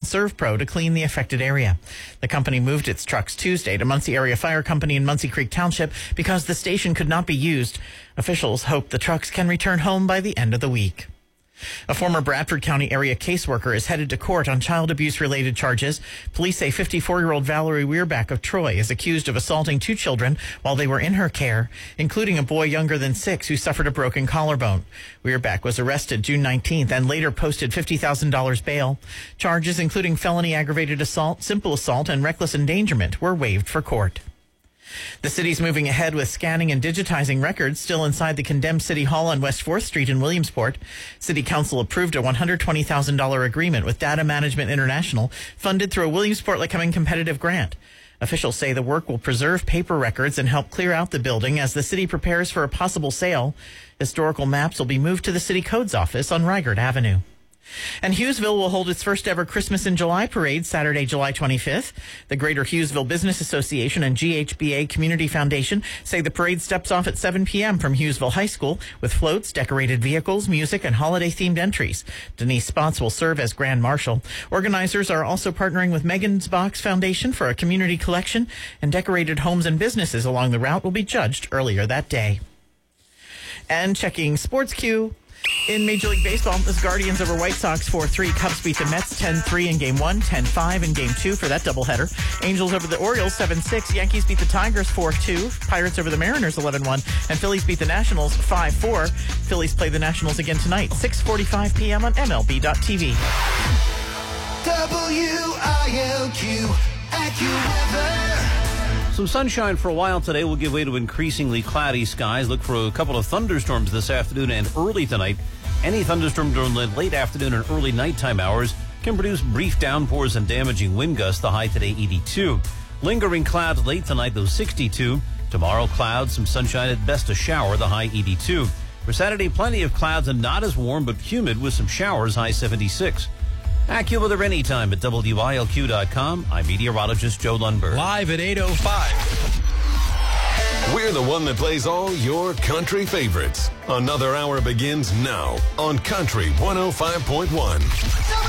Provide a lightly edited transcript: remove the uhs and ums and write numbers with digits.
ServPro to clean the affected area. The company moved its trucks Tuesday to Muncie Area Fire Company in Muncie Creek Township because the station could not be used. Officials hope the trucks can return home by the end of the week. A former Bradford County area caseworker is headed to court on child abuse-related charges. Police say 54-year-old Valerie Weirback of Troy is accused of assaulting 2 children while they were in her care, including a boy younger than 6 who suffered a broken collarbone. Weirback was arrested June 19th and later posted $50,000 bail. Charges including felony aggravated assault, simple assault, and reckless endangerment were waived for court. The city's moving ahead with scanning and digitizing records still inside the condemned City Hall on West 4th Street in Williamsport. City Council approved a $120,000 agreement with Data Management International, funded through a Williamsport-Lycoming competitive grant. Officials say the work will preserve paper records and help clear out the building as the city prepares for a possible sale. Historical maps will be moved to the City Codes office on Rygert Avenue. And Hughesville will hold its first ever Christmas in July parade Saturday, July 25th. The Greater Hughesville Business Association and GHBA Community Foundation say the parade steps off at 7 p.m. from Hughesville High School with floats, decorated vehicles, music, and holiday-themed entries. Denise Spots will serve as Grand Marshal. Organizers are also partnering with Megan's Box Foundation for a community collection, and decorated homes and businesses along the route will be judged earlier that day. And checking Sports Q. In Major League Baseball, the Guardians over White Sox 4-3. Cubs beat the Mets 10-3 in Game 1, 10-5 in Game 2 for that doubleheader. Angels over the Orioles 7-6. Yankees beat the Tigers 4-2. Pirates over the Mariners 11-1. And Phillies beat the Nationals 5-4. Phillies play the Nationals again tonight, 6:45 p.m. on MLB.tv. WILQ AccuWeather. Some sunshine for a while today will give way to increasingly cloudy skies. Look for a couple of thunderstorms this afternoon and early tonight. Any thunderstorm during the late afternoon and early nighttime hours can produce brief downpours and damaging wind gusts. The high today 82. Lingering clouds late tonight, though 62. Tomorrow clouds, some sunshine, at best a shower, the high 82. For Saturday, plenty of clouds and not as warm but humid with some showers, high 76. AccuWeather anytime at WILQ.com. I'm meteorologist Joe Lundberg. Live at 8:05. We're the one that plays all your country favorites. Another hour begins now on Country 105.1.